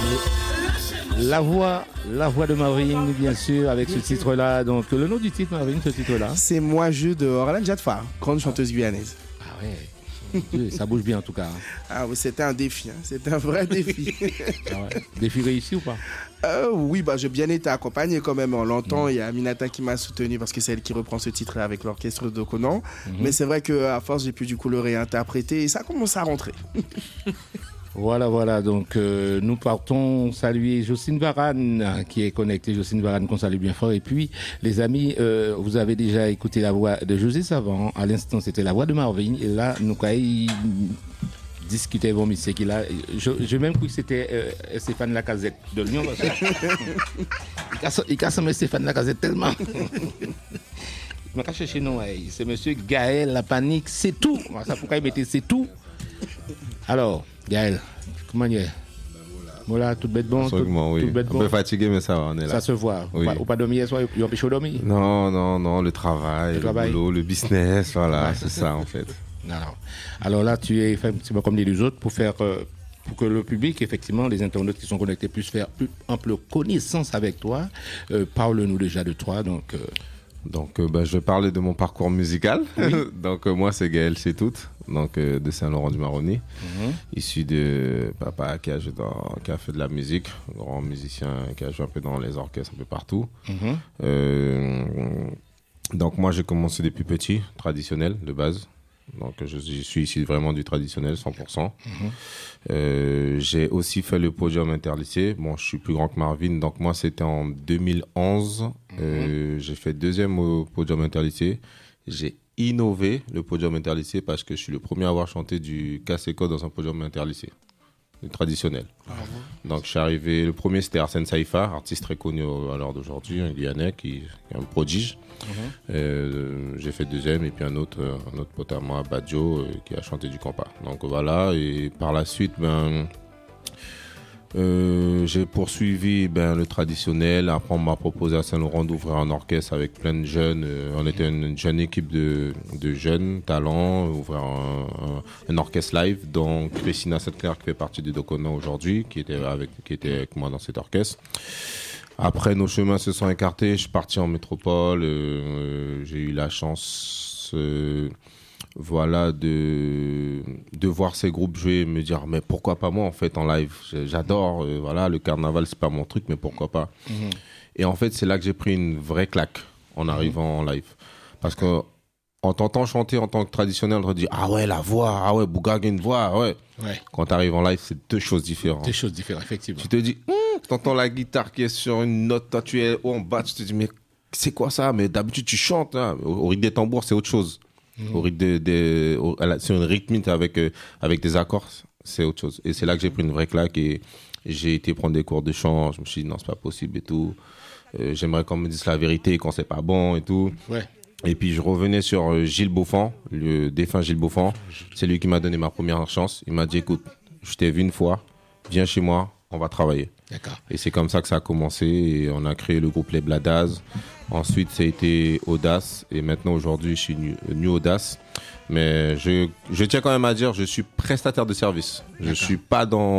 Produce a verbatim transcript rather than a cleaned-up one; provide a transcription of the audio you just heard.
La voix, la voix de Marvin, bien sûr, avec ce titre-là. Donc, le nom du titre, Marvin, ce titre-là. C'est Moi Jude de Orlane Jadfa, grande chanteuse guyanaise. Ah ouais, ça bouge bien en tout cas. Ah oui, c'était un défi, hein. C'était un vrai défi. Ah ouais. Défi réussi ou pas? euh, Oui, bah, j'ai bien été accompagné quand même en longtemps. Mmh. Il y a Aminata qui m'a soutenu parce que c'est elle qui reprend ce titre avec l'orchestre de Conan. Mmh. Mais c'est vrai qu'à force, j'ai pu du coup le réinterpréter et ça commence à rentrer. Voilà, voilà. Donc, euh, nous partons saluer Jocelyne Varane, qui est connectée. Jocelyne Varane, qu'on salue bien fort. Et puis, les amis, euh, vous avez déjà écouté la voix de José Savant. À l'instant, c'était la voix de Marvin. Et là, nous, quand il discutait, bon, mais c'est qu'il a. Je, je même cru que c'était euh, Stéphane Lacazette de Lyon. Il casse Stéphane Lacazette tellement. Je m'a cherché non, c'est monsieur Gaël La Panique, c'est tout. Ça, pourquoi il mettait c'est tout. Alors, Gaël, comment il est? Voilà, tout bête bon. Absolument, tout, oui. Tout bête bon. Un peu fatigué, mais ça va, on est là. Ça se voit. Oui. Ou pas dormir hier soir, il y a empêché de dormir? Non, non, non, le travail, le, le travail. boulot, le business, voilà, ouais. C'est ça en fait. Non, non. Alors là, tu es effectivement comme les deux autres pour faire. Euh, pour que le public, effectivement, les internautes qui sont connectés puissent faire plus ample connaissance avec toi. Euh, parle-nous déjà de toi, donc. Euh... Donc, euh, bah, je vais parler de mon parcours musical. Oui. Donc, euh, moi, c'est Gaël Setout, donc euh, de Saint-Laurent-du-Maroni, mm-hmm. issu de papa qui a, dans, qui a fait de la musique, grand musicien qui a joué un peu dans les orchestres un peu partout. Mm-hmm. Euh, donc, moi, j'ai commencé depuis petit, traditionnel de base. Donc, je, je suis ici vraiment du traditionnel, cent pour cent. Mm-hmm. Euh, j'ai aussi fait le podium interlycée. Bon, je suis plus grand que Marvin, donc moi, c'était en deux mille onze. Mm-hmm. Euh, j'ai fait deuxième au podium interlycée. J'ai innové le podium interlycée parce que je suis le premier à avoir chanté du casse-école dans un podium interlycée, du traditionnel. Ah bon. Donc, je suis arrivé. Le premier, c'était Arsène Saïfa, artiste très connu à l'heure d'aujourd'hui, un Guyanais qui est un prodige. Mm-hmm. Euh, j'ai fait deuxième et puis un autre, un autre pote à moi, Badjo, euh, qui a chanté du compas. Donc voilà, et par la suite, ben, euh, j'ai poursuivi ben, le traditionnel. Après, on m'a proposé à Saint-Laurent d'ouvrir un orchestre avec plein de jeunes. Euh, on était une, une jeune équipe de, de jeunes talents, ouvrir un, un, un orchestre live. Donc Christina Sainte-Claire, qui fait partie de Dokona aujourd'hui, qui était avec, qui était avec moi dans cet orchestre. Après, nos chemins se sont écartés. Je suis parti en métropole. Euh, j'ai eu la chance, euh, voilà, de de voir ces groupes jouer et me dire, mais pourquoi pas moi en fait en live. J'adore, euh, voilà, le carnaval c'est pas mon truc, mais pourquoi pas. Mm-hmm. Et en fait, c'est là que j'ai pris une vraie claque en arrivant mm-hmm. en live, parce que en t'entendant chanter en tant que traditionnel, on te dit ah ouais la voix, ah ouais Bougaga une voix, ah ouais. Ouais. Quand t'arrives en live, c'est deux choses différentes. Deux choses différentes, effectivement. Tu te dis, hm, t'entends la guitare qui est sur une note, toi tu es haut en bas, tu te dis mais c'est quoi ça? Mais d'habitude tu chantes, hein. au, au rythme des tambours c'est autre chose. Mmh. Au rythme des, des au, sur une rythmique avec euh, avec des accords, c'est autre chose. Et c'est là que j'ai pris une vraie claque et, et j'ai été prendre des cours de chant. Je me suis dit non c'est pas possible et tout. Euh, j'aimerais qu'on me dise la vérité quand c'est pas bon et tout. Ouais. Et puis je revenais sur Gilles Beaufort, le défunt Gilles Beaufort. C'est lui qui m'a donné ma première chance. Il m'a dit écoute, je t'ai vu une fois, viens chez moi, on va travailler. D'accord. Et c'est comme ça que ça a commencé et on a créé le groupe Les Bladaz. Ensuite ça a été Audace et maintenant aujourd'hui je suis New, New Audace. Mais je, je tiens quand même à dire je suis prestataire de service. D'accord. Je suis pas dans